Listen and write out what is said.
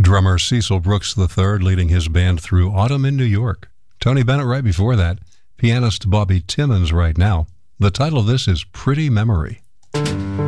Drummer Cecil Brooks III leading his band through Autumn in New York. Tony Bennett right before that. Pianist Bobby Timmons right now. The title of this is Pretty Memory.